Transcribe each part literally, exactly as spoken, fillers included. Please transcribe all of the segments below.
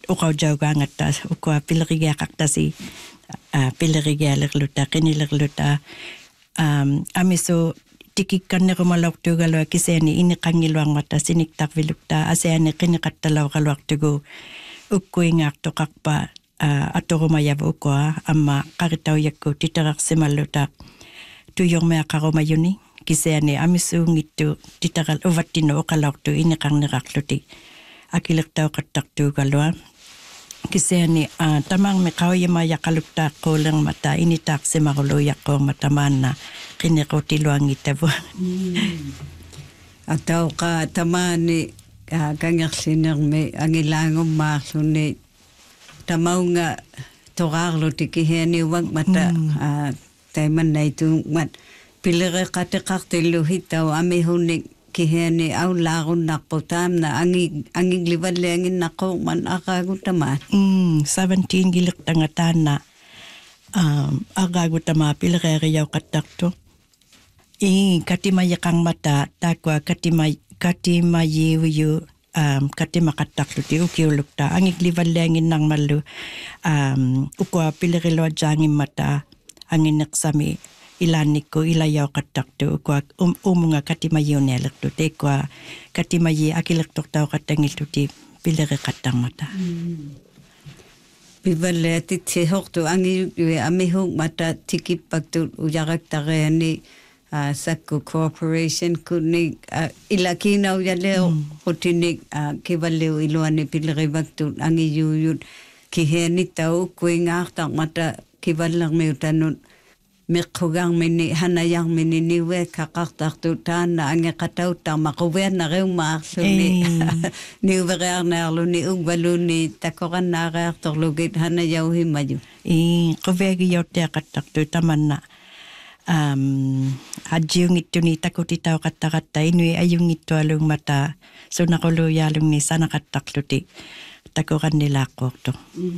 uqaw jawgaangata ukua pilerigiaqartasi pilerigialerluta qinilerluta um amiso tikikkannerumalortuugalua kiseani iniqangiluarmata siniktarvilukta aseani qiniqattalauqaluartugu ukkuingaartoqarpa atorumajava ukua amma qaritaujakku titerarsimalluta tuyormeaqarumayuni kiseani amisuungittu titeral uvattino uqalaortu iniqarnerarluti akilertauqattartuugalua kiseani tamarmi qauyama yaqaluktaaqquulermata initaarsimaruluyaqqormata maanna qinnequtiluangittavu atauqa tamaani kangerlinermi angilaangummaarluni tamaunga toraarluti kihianiuak mata taimannaitu-mat pilereqateqartillu hitau amihunik kihiani aulaarunarpu taamna angi angiglivallianginnaqqu man aqaagutamaan mm seventeen gilertanga taanna um aqaagutamaa pilereeriauqattartu i katimayiqarmata taakua katima katimayiuyu um katimaqattarluti ukiulukta angiglivallianginnarmallu um ukua pileriluajaangimmata anginneqsami ilanikku ilayauqattartu ukua um, umunga katimayunealertu tekua katimayi akilertortauqattangilluti pilereqattarmata pivalleatitsihortu angiyuqui amihuk mata tikippaktu ujaraqtariani sakku corporation kunni ilakinaujaleo qutinik kivalliu iluani pilerivaktu angiyuyut kihianittau ukkuingaartarmata kivallermiutanut meqqugaarmini hanajarmini niue kaqartartu taanna angeqatauttarmaquviannariummaarluni niuveriarnaarluni ugvaluni takorannaariartorlugit hanajauhimmaju i quviagiyauttiaqattartu tamanna um ajungittuni takutitauqattaqatta inui ajungittualungmata sunaquluyaalungni sanaqattarluti takorannilaaqquortu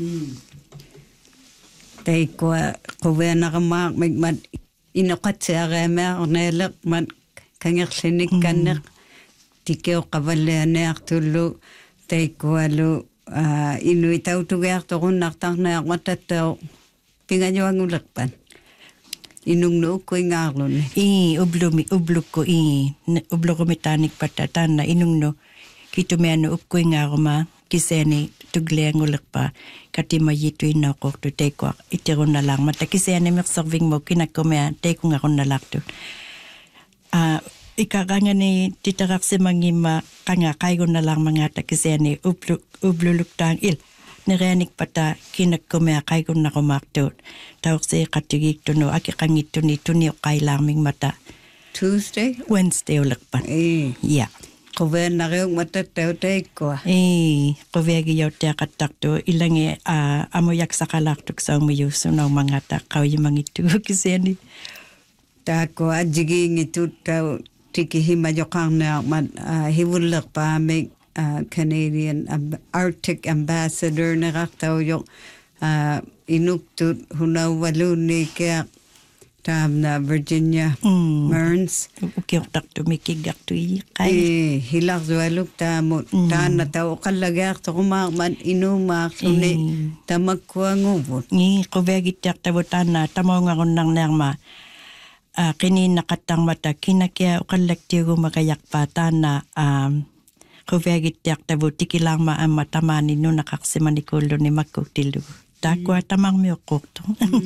taikua quvianaqamaaq mikmat inoqatsiareamaarneeleq mat kangerlinikkanneq tikeuqqavallianeartullu taikualu inui tautugiartorunnartarneaqmatattau pingajuangulerpan inungnu ukkuingaarluni i ublumi ublukku i ublurumitaanikpata taanna inungnu kitumianu ukkuingaaruma kiseani tugleangulerpa katimayituinnaaqortu teikua iterunnalarmata kiseani merservingmo kinakkumea teikungarunnalaartu a ikarangani titerarsimangimma qanga qaigunnalaarmangata kiseani ublu ubluluktaang il nereanikpata kinakkumea qaigunnaqumаарtuut taorseeqattugiiktunu akiqangittuni tunioqqailaarmingmata Tuesday Wednesday ulerpan ja quviannariuk matattau teikkua i quviagiyauttiaqattartu ilangi amujaksaqalaartuk saumuyuussunaumangata qauyimangittu kiseani taakua ajigiingituttau tikihimajoqarnearmat hivullerpaamik Canadian Arctic Ambassador nerartaujoq inuktut hunauvaluunniikia taamna Virginia Mearns ukiortartu mikiggartui qai hilarsualuk taamut taanna tau qallagiartorumaarman inuumaarluni tamakkuanguvut ni quviagittiartavu taanna tamaungarunnarnearma qiniinnaqattarmata kinakia uqallaktiugumagayarpaa taanna quviagittiartavu tikilaarma amma tamaani nunaqarsimanikuulluni makkuktillugu taakua tamarmiuqqortu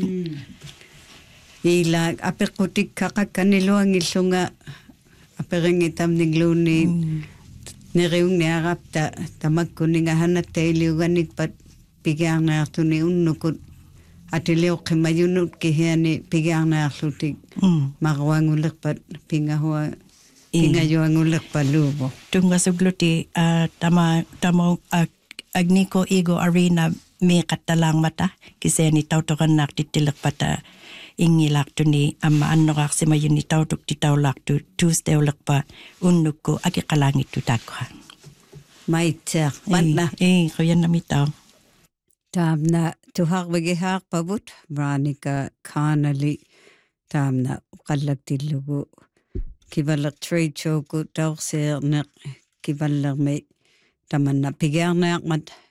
ila apequtikkaqqakkaniluangillunga aperingitamnigluuni neriungniarapta tamakkuninga hanattailiuganikpat pigiarnaartuni unnukut atiliuqqimayunut kihiani pigiarnaarlutik marwangulerpat pingahua pingajuangulerpaluvo tungasugluti tama tamo agniko ego arena me qattalaarmata kiseani tautoqannaartittilerpata ingilaartuni amma annoqarsimayuni tautukti taulaartu Tuesday ulerpa unnukku akiqalaangittu taakua maitser manna eh qoyannamitau taamna tuharvigihaarpavut Veronica Connolly taamna uqallaktillugu kivalleq trade showku taorseerneq kivallermi tamanna pigiarneaqmat